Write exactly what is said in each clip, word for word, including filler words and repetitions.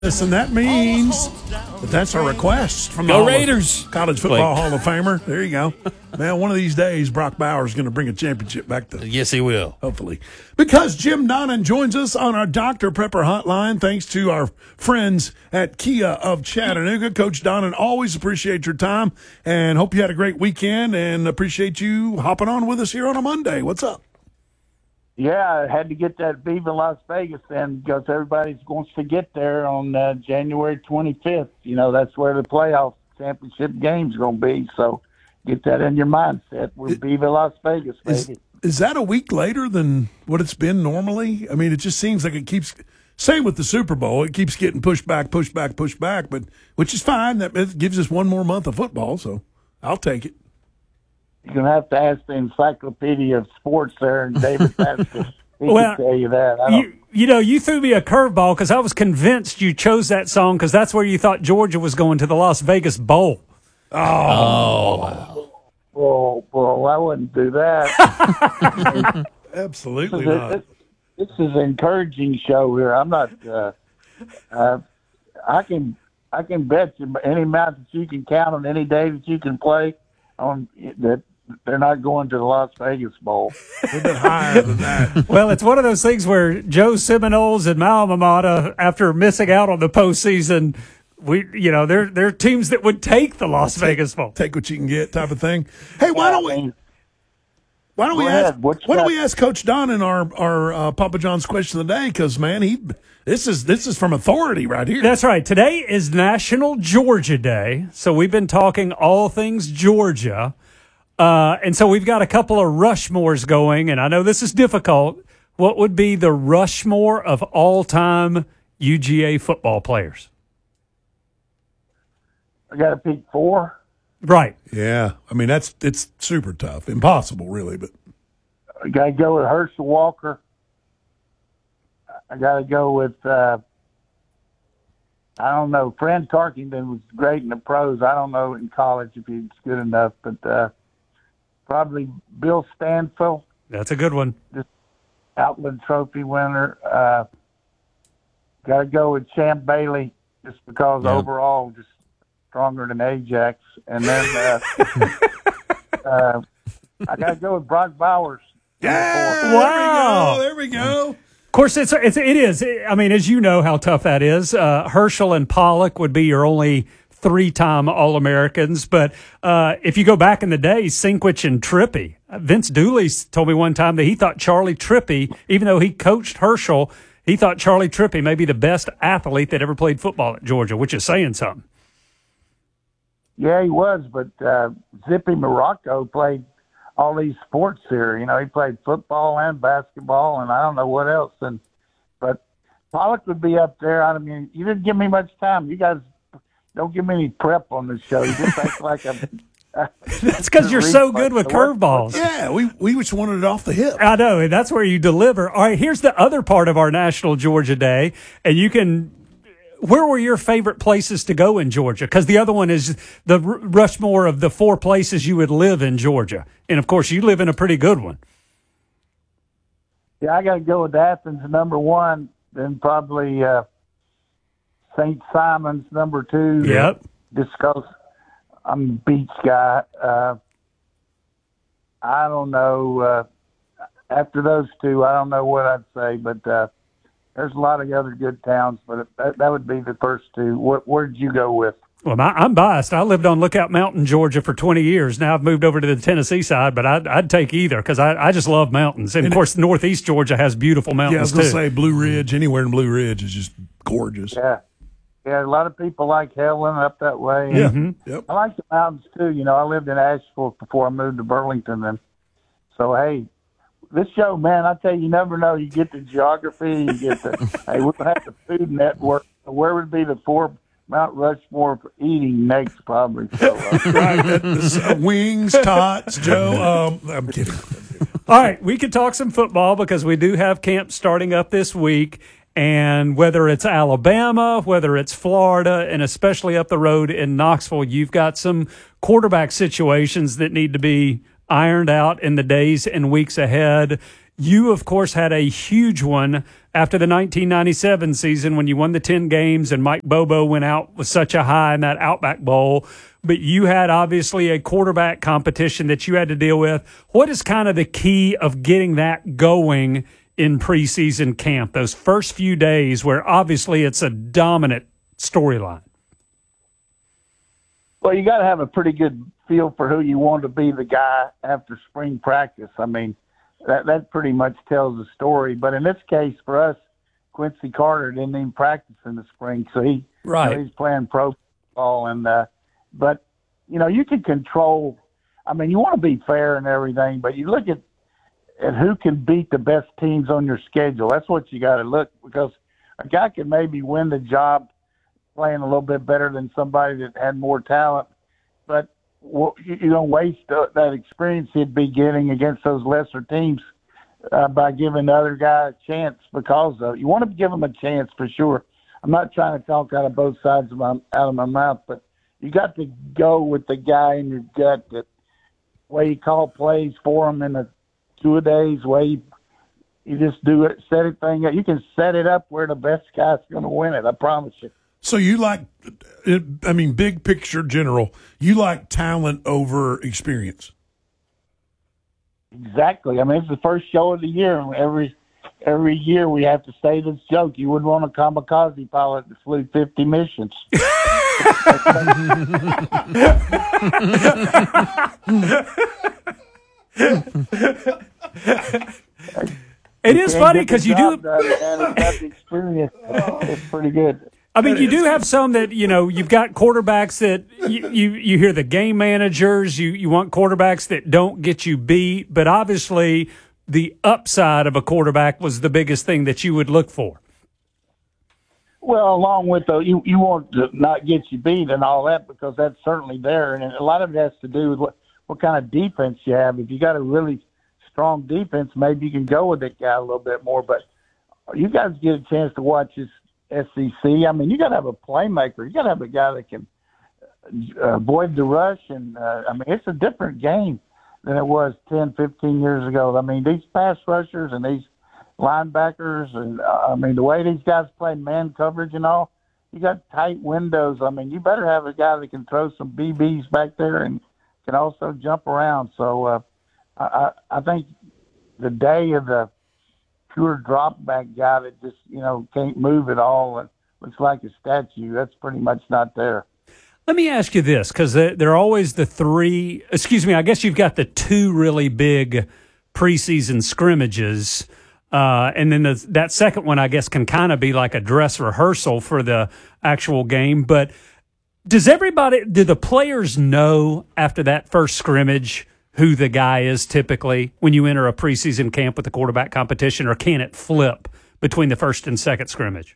And that means that that's a request from the Go Hall of- Raiders. College Football Wait. Hall of Famer. There you go. Man, one of these days, Brock Bowers is going to bring a championship back to. Yes, he will. Hopefully. Because Jim Donnan joins us on our Doctor Prepper hotline, thanks to our friends at Kia of Chattanooga. Coach Donnan, always appreciate your time and hope you had a great weekend and appreciate you hopping on with us here on a Monday. What's up? Yeah, I had to get that Viva Las Vegas in because everybody wants to get there on uh, January twenty-fifth. You know, that's where the playoff championship game's going to be. So get that in your mindset. We're It- Viva Las Vegas, baby. Is, is that a week later than what it's been normally? I mean, it just seems like it keeps – same with the Super Bowl. It keeps getting pushed back, pushed back, pushed back, but which is fine. That it gives us one more month of football, so I'll take it. You're going to have to ask the Encyclopedia of Sports there and David Pastor. He Well, can tell you that. I don't, You, you know, you threw me a curveball because I was convinced you chose that song because that's where you thought Georgia was going to the Las Vegas Bowl. Oh, well, well, I wouldn't do that. Absolutely this, not. this, this is an encouraging show here. I'm not. Uh, uh, I can I can bet you any amount that you can count on any day that you can play on that they're not going to the Las Vegas Bowl. We've been higher than that. Well, it's one of those things where Joe Seminoles and my alma mater, after missing out on the postseason, we, you know, they're, they're teams that would take the Las Vegas Bowl. Take what you can get, type of thing. Hey, why don't we? Why don't we Go ask? ahead. What you Why don't got? we ask Coach Don in our our uh, Papa John's question of the day? Because man, he this is this is from authority right here. That's right. Today is National Georgia Day, so we've been talking all things Georgia. Uh, and so we've got a couple of Rushmores going, and I know this is difficult. What would be the Rushmore of all-time U G A football players? I got to pick four. Right. Yeah, I mean that's it's super tough, impossible, really. But I got to go with Herschel Walker. I got to go with, uh, I don't know, Fran Tarkington was great in the pros. I don't know in college if he's good enough, but uh, probably Bill Stanfill, That's a good one. Outland Trophy winner. Uh, got to go with Champ Bailey just because Yep. overall just stronger than Ajax. And then uh, uh, I got to go with Brock Bowers. yeah, Wow. there we go. There we go. Of course, it's, it's it is. I mean, as you know how tough that is. Uh, Herschel and Pollock would be your only three-time All-Americans. But uh, if you go back in the day, Sinkwich and Trippy. Vince Dooley told me one time that he thought Charlie Trippy, even though he coached Herschel, he thought Charlie Trippy may be the best athlete that ever played football at Georgia, which is saying something. Yeah, he was, but uh, Zippy Morocco played all these sports here. You know, he played football and basketball, and I don't know what else. And but Pollock would be up there. I mean, you didn't give me much time. You guys don't give me any prep on this show. You just act like I'm. That's because you're so good with curveballs. Yeah, we we just wanted it off the hip. I know, and that's where you deliver. All right, here's the other part of our National Georgia Day, and you can. Where were your favorite places to go in Georgia? Because the other one is the R- Rushmore of the four places you would live in Georgia, and of course, you live in a pretty good one. Yeah, I got to go with Athens number one, then probably uh, Saint Simon's number two. Yep. Just because I'm a beach guy. Uh, I don't know. Uh, after those two, I don't know what I'd say, but uh, there's a lot of other good towns, but that, that would be the first two. What, where'd you go with? Well, my, I'm biased. I lived on Lookout Mountain, Georgia, for twenty years. Now I've moved over to the Tennessee side, but I'd, I'd take either because I, I just love mountains, and of course, Northeast Georgia has beautiful Yeah, I was mountains gonna too. say Blue Ridge. Anywhere in Blue Ridge is just gorgeous. Yeah. Yeah, a lot of people like Helen up that way. Yeah. Mhm. Yep. I like the mountains too. You know, I lived in Asheville before I moved to Burlington, and so hey, this show, man, I tell you, you never know. You get the geography, you get the. Hey, we're gonna have the Food Network. Where would be the four Mount Rushmore for eating next? Probably. So, uh, Right. that- this, uh, wings, tots, Joe. Um, I'm kidding. All right, we could talk some football because we do have camp starting up this week. And whether it's Alabama, whether it's Florida, and especially up the road in Knoxville, you've got some quarterback situations that need to be ironed out in the days and weeks ahead. You, of course, had a huge one after the nineteen ninety-seven season when you won the ten games and Mike Bobo went out with such a high in that Outback Bowl. But you had obviously a quarterback competition that you had to deal with. What is kind of the key of getting that going in preseason camp, those first few days where obviously it's a dominant storyline? Well, you got to have a pretty good feel for who you want to be the guy after spring practice. I mean, that that pretty much tells the story. But in this case, for us, Quincy Carter didn't even practice in the spring, so he right. you know, he's playing pro ball. And uh, but you know, you can control. I mean, you want to be fair and everything, but you look at at who can beat the best teams on your schedule. That's what you got to look, because a guy can maybe win the job playing a little bit better than somebody that had more talent, but well, you, you don't waste uh, that experience he'd be getting against those lesser teams uh, by giving the other guy a chance. Because of, you want to give him a chance for sure. I'm not trying to talk out of both sides of my out of my mouth, but you got to go with the guy in your gut that way you call plays for him in the two a days, way you, you just do it, set it thing up. You can set it up where the best guy's going to win it. I promise you. So you like, I mean, big picture general, you like talent over experience. Exactly. I mean, it's the first show of the year, and every every year we have to say this joke. You wouldn't want a kamikaze pilot that flew fifty missions. It is funny because you do. Done, and it's got the experience. It's pretty good. I mean, you do have some that, you know, you've got quarterbacks that you, you, you hear the game managers, you, you want quarterbacks that don't get you beat, but obviously the upside of a quarterback was the biggest thing that you would look for. Well, along with the, you, you want to not get you beat and all that, because that's certainly there. And a lot of it has to do with what, what kind of defense you have. If you got a really strong defense, maybe you can go with that guy a little bit more, but you guys get a chance to watch this S E C. I mean, you got to have a playmaker. You got to have a guy that can uh, avoid the rush. And, uh, I mean, it's a different game than it was ten, fifteen years ago. I mean, these pass rushers and these linebackers and, uh, I mean, the way these guys play man coverage and all, you got tight windows. I mean, you better have a guy that can throw some B Bs back there and can also jump around. So uh, I, I think the day of the pure drop back guy that just, you know, can't move at all and looks like a statue, that's pretty much not there. Let me ask you this, because they're always the three, excuse me, I guess you've got the two really big preseason scrimmages, uh, and then the, that second one, I guess, can kind of be like a dress rehearsal for the actual game. But does everybody, do the players know after that first scrimmage who the guy is typically when you enter a preseason camp with the quarterback competition, or can it flip between the first and second scrimmage?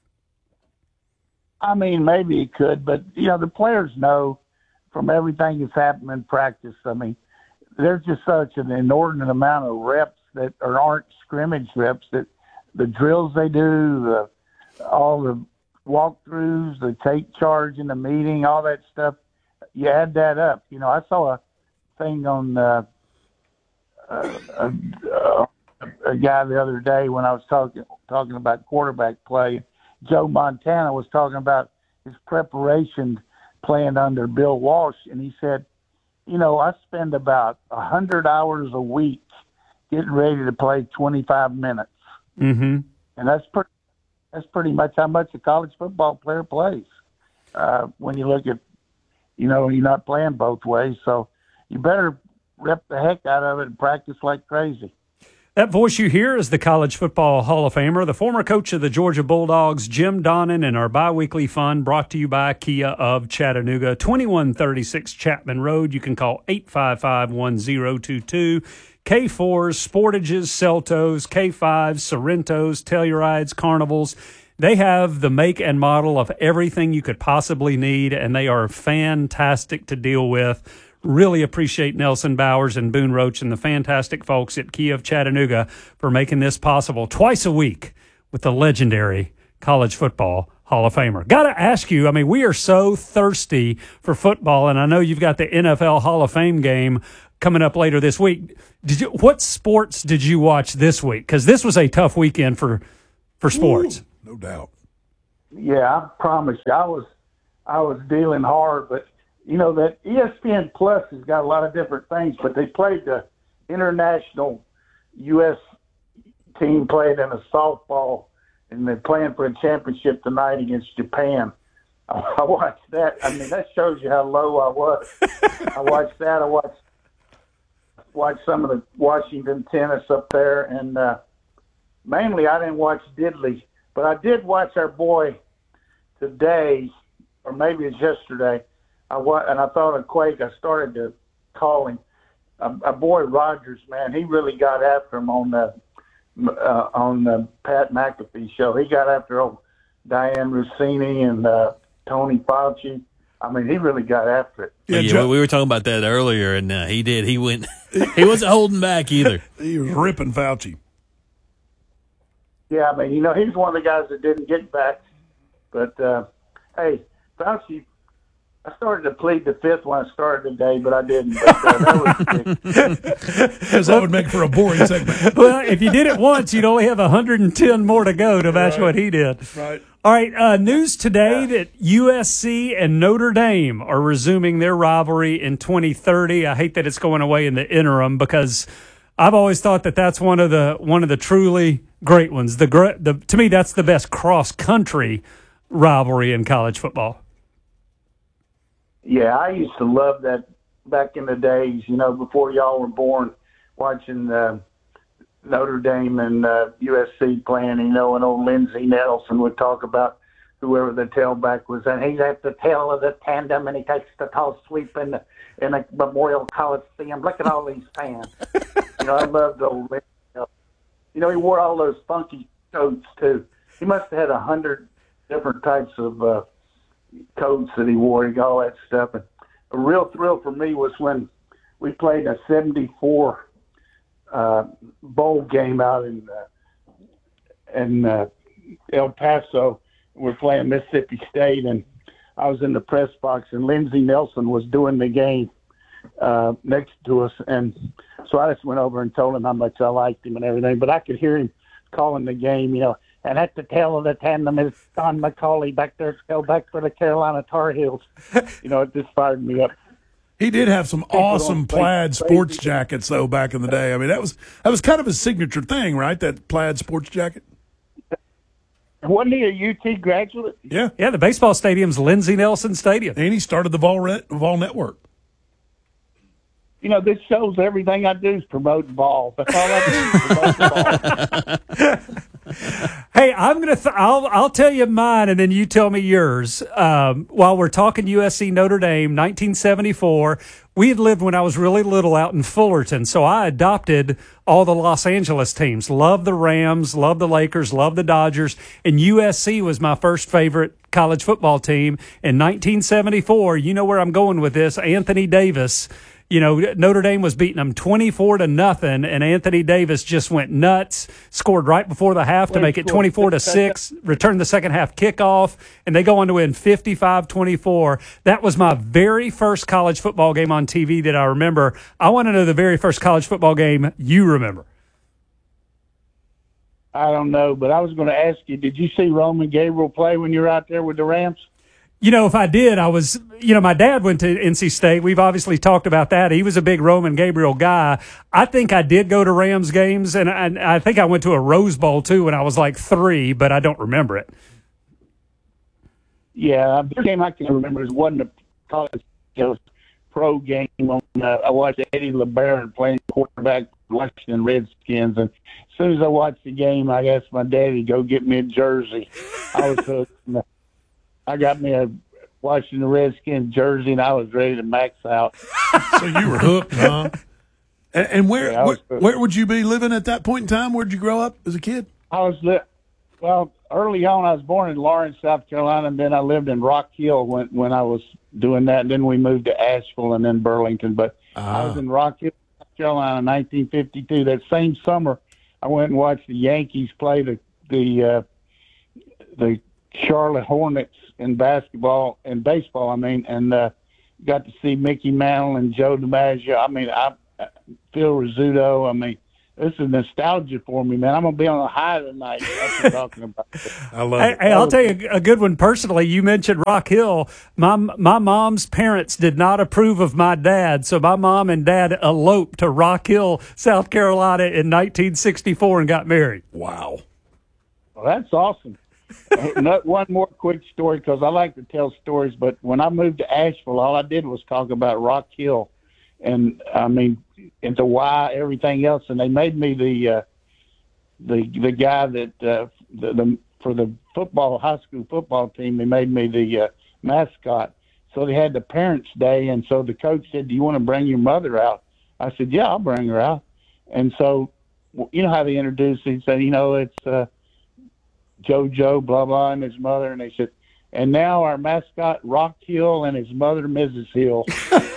I mean, maybe it could, but, you know, the players know from everything that's happened in practice. I mean, there's just such an inordinate amount of reps that or aren't scrimmage reps, that the drills they do, the, all the walkthroughs, the take charge in the meeting, all that stuff, you add that up. You know, I saw a thing on uh, uh, uh, a guy the other day when I was talking talking about quarterback play. Joe Montana was talking about his preparation playing under Bill Walsh, and he said, you know, I spend about one hundred hours a week getting ready to play twenty-five minutes. Mm-hmm. And that's pretty, that's pretty much how much a college football player plays uh, when you look at, you know, you're not playing both ways. So you better rep the heck out of it and practice like crazy. That voice you hear is the College Football Hall of Famer, the former coach of the Georgia Bulldogs, Jim Donnan, and our biweekly fun brought to you by Kia of Chattanooga, twenty-one thirty-six Chapman Road. You can call eight five five, one zero two two. K fours, Sportages, Celtos, K fives, Sorrentos, Tellurides, Carnivals. They have the make and model of everything you could possibly need, and they are fantastic to deal with. Really appreciate Nelson Bowers and Boone Roach and the fantastic folks at Kia of Chattanooga for making this possible twice a week with the legendary College Football Hall of Famer. Got to ask you, I mean, we are so thirsty for football, and I know you've got the N F L Hall of Fame game coming up later this week. Did you? What sports did you watch this week? Because this was a tough weekend for for sports. Ooh, no doubt. Yeah, I promise you, I was I was dealing hard, but you know that E S P N Plus has got a lot of different things. But they played the international U S team played in a softball, and they're playing for a championship tonight against Japan. I watched that. I mean, that shows you how low I was. I watched that. I watched watched some of the Washington tennis up there, and uh, mainly I didn't watch Diddley, but I did watch our boy today, or maybe it's yesterday. I wa- and I thought of Quake. I started to call him. Our, our boy Rogers, man, he really got after him on the uh, on the Pat McAfee show. He got after old Diane Rossini and uh, Tony Fauci. I mean, he really got after it. Yeah, yeah Joe, we were talking about that earlier, and uh, he did. He went. He wasn't holding back either. He was ripping Fauci. Yeah, I mean, you know, he's one of the guys that didn't get back. But, uh, hey, Fauci, I started to plead the fifth when I started today, but I didn't. But, uh, that was Because that would make for a boring segment. Well, if you did it once, you'd only have one hundred ten more to go to match Right. what he did. Right. All right, uh, news today that U S C and Notre Dame are resuming their rivalry in twenty thirty. I hate that it's going away in the interim because I've always thought that that's one of the one of the truly great ones. The, gr- the to me, that's the best cross country rivalry in college football. Yeah, I used to love that back in the days, you know, before y'all were born, watching uh, Notre Dame and uh, U S C playing, you know, and old Lindsey Nelson would talk about whoever the tailback was, and he's at the tail of the tandem, and he takes the tall sweep in the in a Memorial Coliseum. Look at all these fans. You know, I loved old Lindsey Nelson. You know, he wore all those funky coats, too. He must have had a hundred different types of uh, coats that he wore, and all that stuff. And a real thrill for me was when we played a seventy-four uh, bowl game out in uh, in uh, El Paso. We're playing Mississippi State, and I was in the press box, and Lindsey Nelson was doing the game uh, next to us, and so I just went over and told him how much I liked him and everything. But I could hear him calling the game, you know. And at the tail of the tandem is Don McCauley back there, still back for the Carolina Tar Heels. You know, it just fired me up. He did have some awesome plaid sports jackets, though, back in the day. I mean, that was that was kind of his signature thing, right? That plaid sports jacket. Wasn't he a U T graduate? Yeah, Yeah, the baseball stadium's Lindsey Nelson Stadium. and he started the Vol, Re- Vol Network. You know, this shows everything I do is promote ball. That's all I do is promote ball. Hey, I'm gonna. Th- I'll I'll tell you mine, and then you tell me yours. Um, while we're talking U S C Notre Dame, nineteen seventy-four. We had lived when I was really little out in Fullerton, so I adopted all the Los Angeles teams. Love the Rams, love the Lakers, love the Dodgers, and U S C was my first favorite college football team in nineteen seventy-four. You know where I'm going with this? Anthony Davis. You know, Notre Dame was beating them twenty-four to nothing, and Anthony Davis just went nuts, scored right before the half to make it twenty-four to six, returned the second half kickoff, and they go on to win fifty-five twenty-four. That was my very first college football game on T V that I remember. I want to know the very first college football game you remember. I don't know, but I was going to ask you, did you see Roman Gabriel play when you were out there with the Rams? You know, if I did, I was, you know, my dad went to N C State. We've obviously talked about that. He was a big Roman Gabriel guy. I think I did go to Rams games, and I, I think I went to a Rose Bowl, too, when I was like three, but I don't remember it. Yeah, the game I can remember is wasn't a college, it was pro game. On uh, I watched Eddie LeBaron playing quarterback for Washington Redskins, and as soon as I watched the game, I asked my daddy to go get me a jersey. I was hooked. I got me a Washington Redskins jersey, and I was ready to max out. So you were hooked, huh? And, and where, Yeah, I was where hooked. where would you be living at that point in time? Where'd you grow up as a kid? I was li- well early on. I was born in Lawrence, South Carolina, and then I lived in Rock Hill when when I was doing that. And then we moved to Asheville and then Burlington. But I was in Rock Hill, South Carolina, in nineteen fifty-two. That same summer, I went and watched the Yankees play the the uh, the Charlotte Hornets in basketball and baseball. I mean, and uh, got to see Mickey Mantle and Joe DiMaggio. I mean, I Phil Rizzuto. I mean, this is nostalgia for me, man. I'm gonna be on a high tonight. That's what I'm talking about. I love Hey, it. hey, I'll tell you a good one personally. You mentioned Rock Hill. My my mom's parents did not approve of my dad, so my mom and dad eloped to Rock Hill, South Carolina in nineteen sixty-four and got married. Wow. Well, that's awesome. Not one more quick story because I like to tell stories. But when I moved to Asheville, all I did was talk about Rock Hill, and I mean, and the why, everything else. And they made me the uh, the the guy that uh, the, the for the football high school football team. They made me the uh, mascot. So they had the Parents' Day, and so the coach said, "Do you want to bring your mother out?" I said, "Yeah, I'll bring her out." And so, you know how they introduced? He said, "You know, it's." Uh, JoJo, blah, blah, and his mother. And they said, and now our mascot, Rock Hill, and his mother, Missus Hill.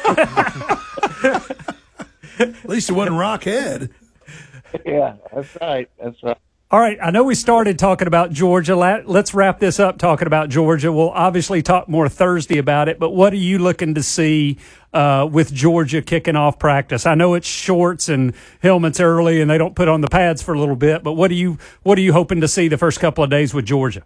At least it wasn't Rockhead. Yeah, that's right. That's right. All right, I know we started talking about Georgia. Let's wrap this up talking about Georgia. We'll obviously talk more Thursday about it, but what are you looking to see uh, with Georgia kicking off practice? I know it's shorts and helmets early, and they don't put on the pads for a little bit, but what are you what are you hoping to see the first couple of days with Georgia?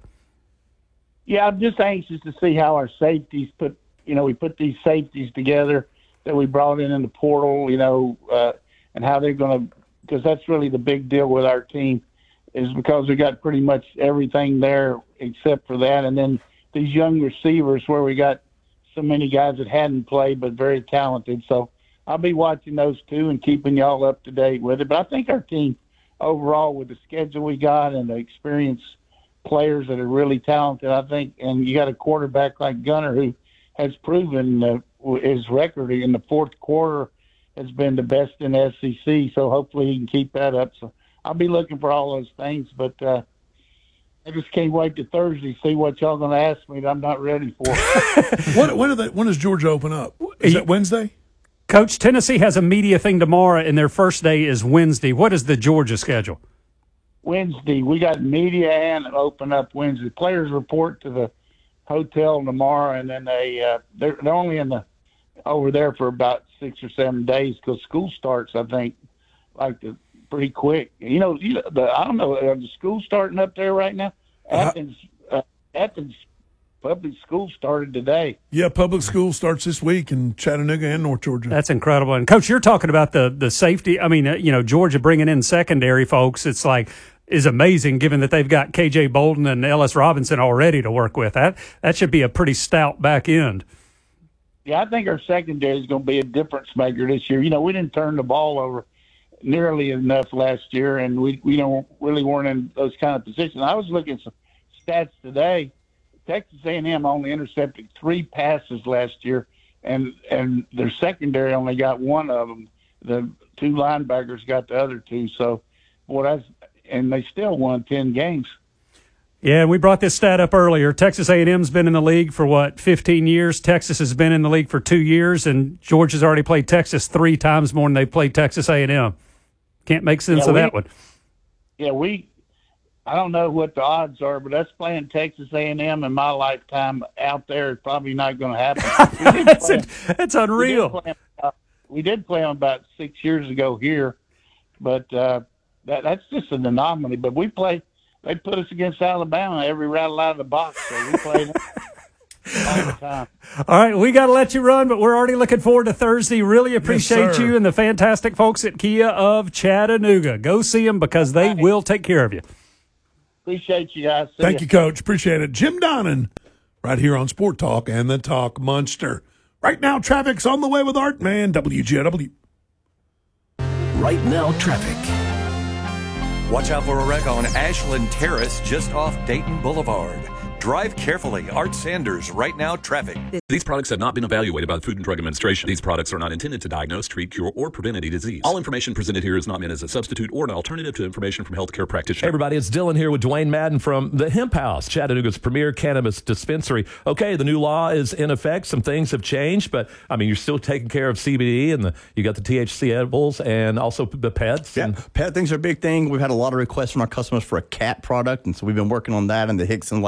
Yeah, I'm just anxious to see how our safeties put, you know, we put these safeties together that we brought in in the portal, you know, uh, and how they're going to, because that's really the big deal with our team. Is because we got pretty much everything there except for that. And then these young receivers where we got so many guys that hadn't played but very talented. So I'll be watching those two and keeping y'all up to date with it. But I think our team overall with the schedule we got and the experienced players that are really talented, I think, and you got a quarterback like Gunner who has proven uh, his record in the fourth quarter has been the best in the S E C. So hopefully he can keep that up. So I'll be looking for all those things, but uh, I just can't wait to Thursday see what y'all going to ask me that I'm not ready for. when, when, are they, when does Georgia open up? Is that Wednesday? Coach, Tennessee has a media thing tomorrow, and their first day is Wednesday. What is the Georgia schedule? Wednesday. We got media and open up Wednesday. Players report to the hotel tomorrow, and then they, uh, they're, they're only in the over there for about six or seven days because school starts, I think, like the – pretty quick. You know, you know the, I don't know, are the schools starting up there right now? Athens, uh, Athens public school started today. Yeah, public school starts this week in Chattanooga and North Georgia. That's incredible. And, Coach, you're talking about the, the safety. I mean, uh, you know, Georgia bringing in secondary folks, it's like is amazing given that they've got K J Bolden and Ellis Robinson already to work with. That, that should be a pretty stout back end. Yeah, I think our secondary is going to be a difference maker this year. You know, we didn't turn the ball over nearly enough last year, and we we don't really weren't in those kind of positions. I was looking at some stats today. Texas A and M only intercepted three passes last year, and and their secondary only got one of them. The two linebackers got the other two. So, boy, that's and they still won ten games. Yeah, we brought this stat up earlier. Texas A and M's been in the league for, what, fifteen years? Texas has been in the league for two years, and Georgia's already played Texas three times more than they played Texas A and M. Can't make sense yeah, of we, that one. Yeah, we – I don't know what the odds are, but us playing Texas A and M in my lifetime out there is probably not going to happen. that's, a, that's unreal. We did, play, uh, we did play them about six years ago here, but uh, that, that's just an anomaly. But we played – they put us against Alabama every rattle out of the box, so we played them all the time. All right, we got to let you run, but we're already looking forward to Thursday. Really appreciate yes, you and the fantastic folks at Kia of Chattanooga. Go see them because they will take care of you. Appreciate you guys. See Thank ya. you, Coach. Appreciate it. Jim Donnan, right here on Sport Talk and the Talk Monster. Right now, traffic's on the way with Art Man, W G W. Right now, traffic. Watch out for a wreck on Ashland Terrace just off Dayton Boulevard. Drive carefully. Art Sanders, Right Now Traffic. These products have not been evaluated by the Food and Drug Administration. These products are not intended to diagnose, treat, cure, or prevent any disease. All information presented here is not meant as a substitute or an alternative to information from healthcare practitioners. Hey everybody, it's Dylan here with Dwayne Madden from the Hemp House, Chattanooga's premier cannabis dispensary. Okay, the new law is in effect. Some things have changed, but I mean, you're still taking care of C B D, and the, you got the T H C edibles and also the pets. Yeah, and, pet things are a big thing. We've had a lot of requests from our customers for a cat product, and so we've been working on that in the Hickson lab. That's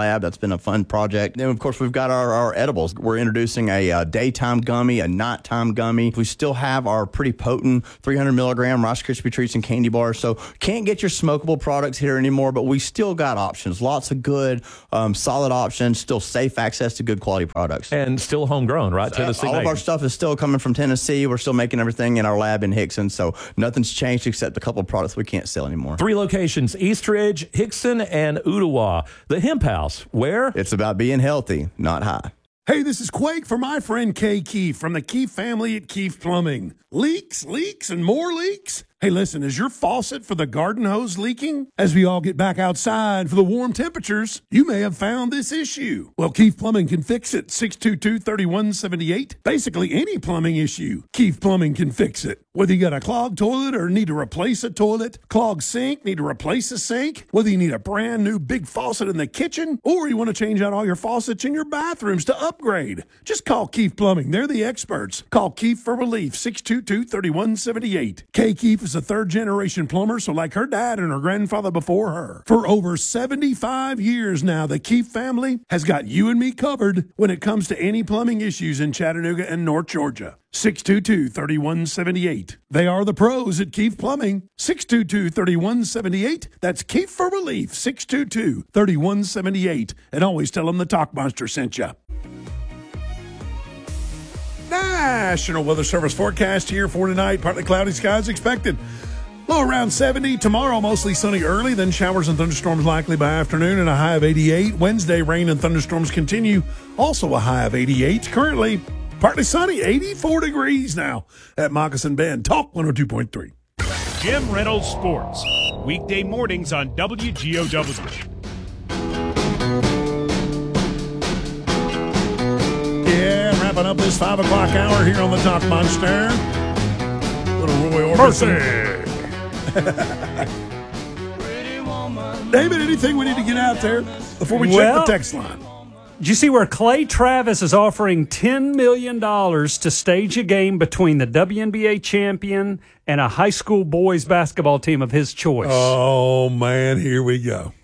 been a fun project. Then, of course, we've got our, our edibles. We're introducing a, a daytime gummy, a nighttime gummy. We still have our pretty potent three hundred milligram Rice Krispie Treats and candy bars. So can't get your smokable products here anymore, but we still got options. Lots of good, um, solid options, still safe access to good quality products. And still homegrown, right? Tennessee All made. of our stuff is still coming from Tennessee. We're still making everything in our lab in Hickson, so nothing's changed except a couple of products we can't sell anymore. Three locations, Eastridge, Hickson, and Ottawa. The Hemp House, where? It's about being healthy, not high. Hey, this is Quake for my friend Kay Keefe from the Keefe family at Keefe Plumbing. Leaks, leaks, and more leaks? Hey, listen, is your faucet for the garden hose leaking? As we all get back outside for the warm temperatures, you may have found this issue. Well, Keefe Plumbing can fix it. six two two, three one seven eight. Basically, any plumbing issue, Keefe Plumbing can fix it. Whether you got a clogged toilet or need to replace a toilet, clogged sink, need to replace a sink, whether you need a brand new big faucet in the kitchen, or you want to change out all your faucets in your bathrooms to upgrade, just call Keefe Plumbing. They're the experts. Call Keefe for relief, six two two, three one seven eight. Kay Keefe is a third-generation plumber, so like her dad and her grandfather before her. For over seventy-five years now, the Keefe family has got you and me covered when it comes to any plumbing issues in Chattanooga and North Georgia. six two two, three one seven eight. They are the pros at Keefe Plumbing. six two two, three one seven eight. That's Keefe for relief, six two two, three one seven eight. And always tell them the Talk Monster sent you. National Weather Service forecast here for tonight. Partly cloudy skies expected. Low around seventy. Tomorrow, mostly sunny early, then showers and thunderstorms likely by afternoon and a high of eighty-eight. Wednesday, rain and thunderstorms continue. Also a high of eighty-eight. Currently, partly sunny, eighty-four degrees now at Moccasin Bend. Talk one oh two point three. Jim Reynolds Sports. Weekday mornings on W G O W. Yeah, wrapping up this five o'clock hour here on the Talk Monster. Little Roy Orbison. David, anything we need to get out there before we Well, check the text line? Did you see where Clay Travis is offering ten million dollars to stage a game between the W N B A champion and a high school boys basketball team of his choice? Oh, man, here we go.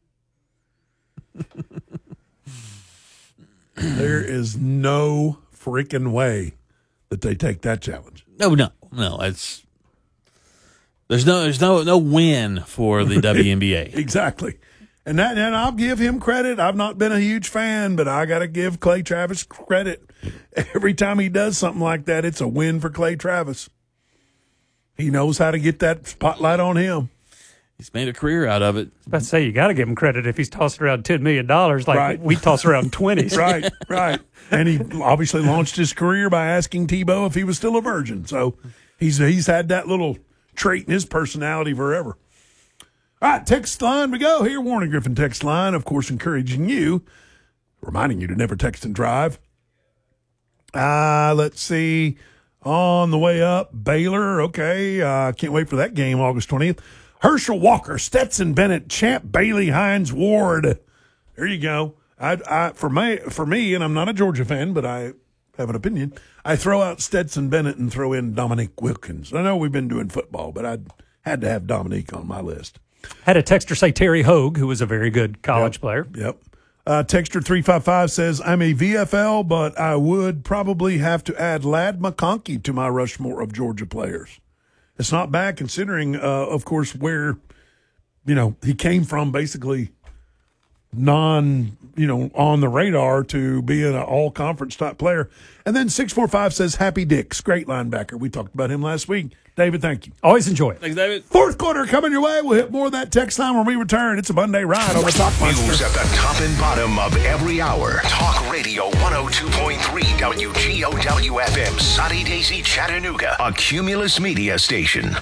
There is no freaking way that they take that challenge. No, no, no. It's there's no there's no no win for the W N B A. Exactly. And that, and I'll give him credit. I've not been a huge fan, but I got to give Clay Travis credit. Every time he does something like that, it's a win for Clay Travis. He knows how to get that spotlight on him. He's made a career out of it. I was about to say, you got to give him credit if he's tossing around ten million dollars like Right. we toss around twenties. Right, right. And he obviously launched his career by asking Tebow if he was still a virgin. So he's he's had that little trait in his personality forever. All right, text line we go here. Warren Griffin text line, of course, encouraging you, reminding you to never text and drive. Uh, let's see. On the way up, Baylor. Okay, uh, can't wait for that game, August twentieth. Herschel Walker, Stetson Bennett, Champ Bailey, Hines Ward. There you go. I, I for me, for me, and I'm not a Georgia fan, but I have an opinion. I throw out Stetson Bennett and throw in Dominique Wilkins. I know we've been doing football, but I had to have Dominique on my list. Had a texter say Terry Hogue, who was a very good college Yep. player. Yep. Uh, Texter three five five says, I'm a V F L, but I would probably have to add Ladd McConkey to my Rushmore of Georgia players. It's not bad considering, uh, of course, where, you know, he came from basically non, you know, on the radar to being an all-conference type player. And then six four five says, Happy Dix, great linebacker. We talked about him last week. David, thank you. Always enjoy it. Thanks, David. Fourth quarter coming your way. We'll hit more of that text line when we return. It's a Monday ride on the Talk News Monster. at the top and bottom of every hour. Talk Radio one oh two point three W G O W F M, Sunny Daisy, Chattanooga, a Cumulus media station.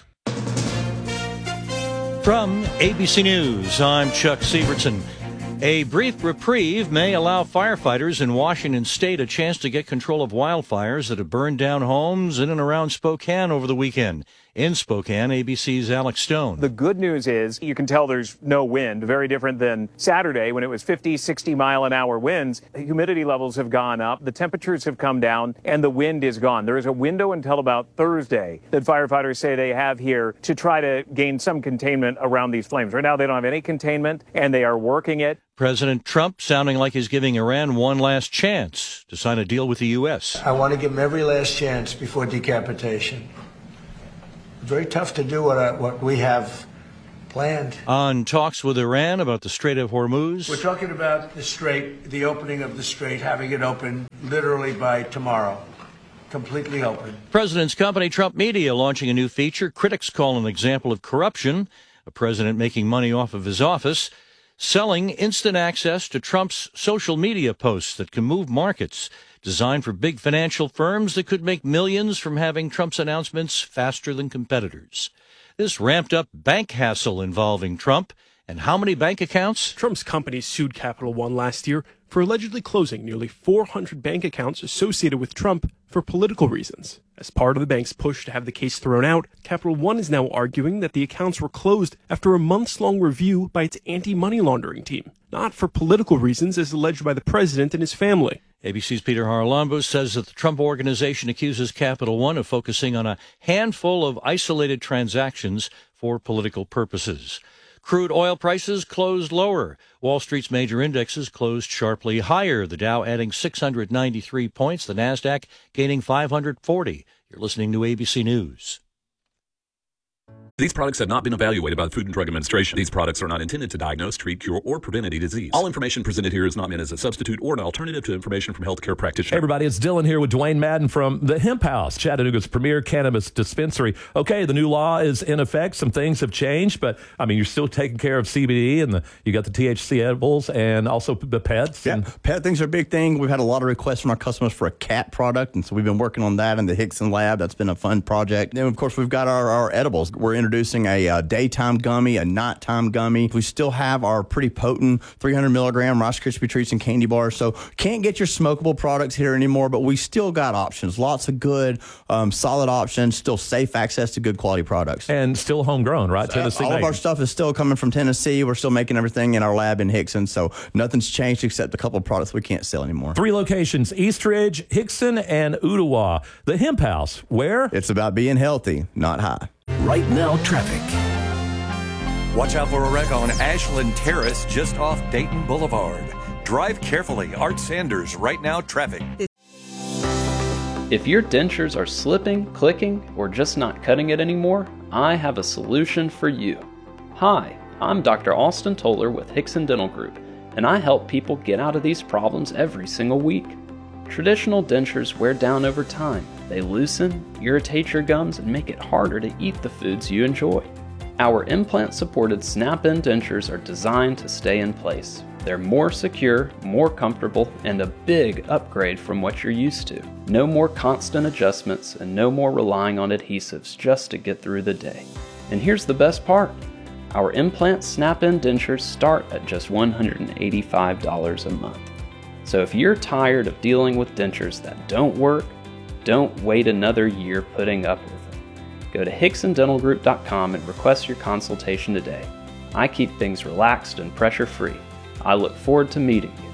From A B C News, I'm Chuck Sievertson. A brief reprieve may allow firefighters in Washington state a chance to get control of wildfires that have burned down homes in and around Spokane over the weekend. In Spokane, A B C's Alex Stone. The good news is you can tell there's no wind, very different than Saturday when it was fifty, sixty mile an hour winds. Humidity levels have gone up, the temperatures have come down, and the wind is gone. There is a window until about Thursday that firefighters say they have here to try to gain some containment around these flames. Right now, they don't have any containment, and they are working it. President Trump sounding like he's giving Iran one last chance to sign a deal with the U S. I want to give them every last chance before decapitation. Very tough to do what, I, what we have planned. On talks with Iran about the Strait of Hormuz. We're talking about the strait, the opening of the strait, having it open literally by tomorrow. Completely open. President's company, Trump Media, launching a new feature critics call an example of corruption. A president making money off of his office, selling instant access to Trump's social media posts that can move markets, designed for big financial firms that could make millions from having Trump's announcements faster than competitors. This ramped up bank hassle involving Trump. And how many bank accounts? Trump's company sued Capital One last year for allegedly closing nearly four hundred bank accounts associated with Trump for political reasons. As part of the bank's push to have the case thrown out, Capital One is now arguing that the accounts were closed after a months-long review by its anti-money laundering team, not for political reasons as alleged by the president and his family. A B C's Peter Haralambos says that the Trump Organization accuses Capital One of focusing on a handful of isolated transactions for political purposes. Crude oil prices closed lower. Wall Street's major indexes closed sharply higher, the Dow adding six hundred ninety-three points, the Nasdaq gaining five hundred forty. You're listening to A B C News. These products have not been evaluated by the Food and Drug Administration. These products are not intended to diagnose, treat, cure, or prevent any disease. All information presented here is not meant as a substitute or an alternative to information from healthcare practitioners. Hey everybody, it's Dylan here with Dwayne Madden from the Hemp House, Chattanooga's premier cannabis dispensary. Okay, the new law is in effect. Some things have changed, but I mean, you're still taking care of C B D, and the, you got the T H C edibles and also the pets. Yeah, and pet things are a big thing. We've had a lot of requests from our customers for a cat product, and so we've been working on that in the Hickson lab. That's been a fun project. Then, of course, we've got our, our edibles. We're introducing a uh, daytime gummy, a nighttime gummy. We still have our pretty potent three hundred milligram Rice Krispie treats and candy bars. So can't get your smokable products here anymore, but we still got options. Lots of good, um, solid options. Still safe access to good quality products. And still homegrown, right? So, Tennessee. all made. of our stuff is still coming from Tennessee. We're still making everything in our lab in Hickson. So nothing's changed except a couple of products we can't sell anymore. Three locations: Eastridge, Hickson, and Ottawa. The Hemp House, where it's about being healthy, not high. Right now, traffic. Watch out for a wreck on Ashland Terrace just off Dayton Boulevard. Drive carefully. Art Sanders, Right Now Traffic. If your dentures are slipping, clicking, or just not cutting it anymore, I have a solution for you. Hi, I'm Doctor Austin Toller with Hickson Dental Group, and I help people get out of these problems every single week. Traditional dentures wear down over time. They loosen, irritate your gums, and make it harder to eat the foods you enjoy. Our implant-supported snap-in dentures are designed to stay in place. They're more secure, more comfortable, and a big upgrade from what you're used to. No more constant adjustments and no more relying on adhesives just to get through the day. And here's the best part. Our implant snap-in dentures start at just one hundred eighty-five dollars a month. So if you're tired of dealing with dentures that don't work, don't wait another year putting up with it. Go to Hickson Dental Group dot com and request your consultation today. I keep things relaxed and pressure-free. I look forward to meeting you.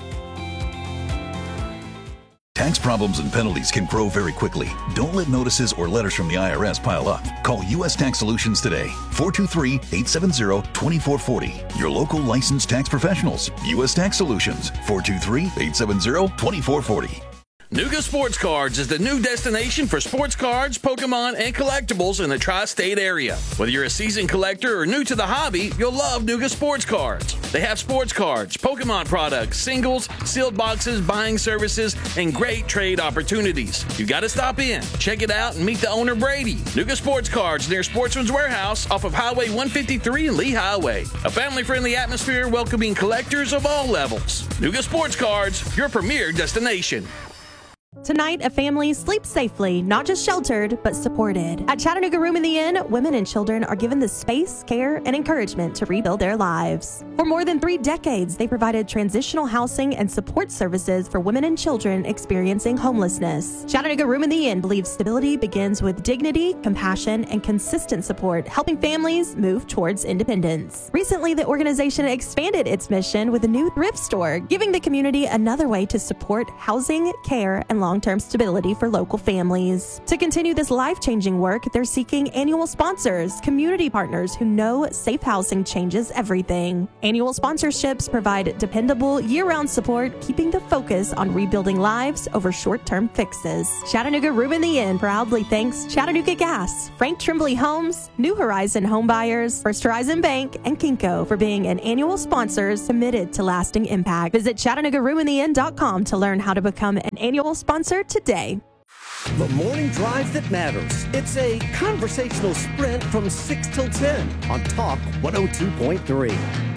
Tax problems and penalties can grow very quickly. Don't let notices or letters from the I R S pile up. Call U S Tax Solutions today. four two three, eight seven zero, two four four zero. Your local licensed tax professionals. U S Tax Solutions. four two three, eight seven zero, two four four zero. Nuga Sports Cards is the new destination for sports cards, Pokemon, and collectibles in the tri-state area. Whether you're a seasoned collector or new to the hobby, you'll love Nuga Sports Cards. They have sports cards, Pokemon products, singles, sealed boxes, buying services, and great trade opportunities. You gotta stop in, check it out, and meet the owner, Brady. Nuga Sports Cards near Sportsman's Warehouse off of Highway one fifty-three and Lee Highway. A family-friendly atmosphere welcoming collectors of all levels. Nuga Sports Cards, your premier destination. Tonight, a family sleeps safely, not just sheltered, but supported. At Chattanooga Room in the Inn, women and children are given the space, care, and encouragement to rebuild their lives. For more than three decades, they provided transitional housing and support services for women and children experiencing homelessness. Chattanooga Room in the Inn believes stability begins with dignity, compassion, and consistent support, helping families move towards independence. Recently, the organization expanded its mission with a new thrift store, giving the community another way to support housing, care, and and long-term stability for local families. To continue this life-changing work, they're seeking annual sponsors, community partners who know safe housing changes everything. Annual sponsorships provide dependable, year-round support, keeping the focus on rebuilding lives over short-term fixes. Chattanooga Room in the Inn proudly thanks Chattanooga Gas, Frank Trimbley Homes, New Horizon Home Buyers, First Horizon Bank, and Kinko for being an annual sponsors committed to lasting impact. Visit Chattanooga Room in the Inn dot com to learn how to become an annual sponsor today. The morning drive that matters. It's a conversational sprint from six till ten on Talk one oh two point three.